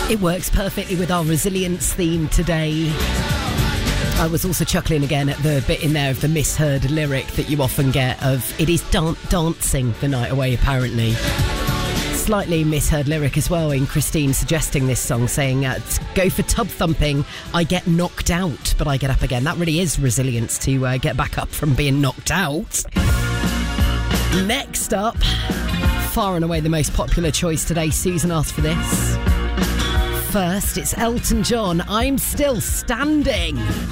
It works perfectly with our resilience theme today. I was also chuckling again at the bit in there of the misheard lyric that you often get of it is dancing the night away, apparently. Slightly misheard lyric as well in Christine suggesting this song, saying go for tub thumping, I get knocked out but I get up again. That really is resilience, to get back up from being knocked out. Next up, far and away the most popular choice today. Susan asked for this. First, it's Elton John, I'm Still Standing.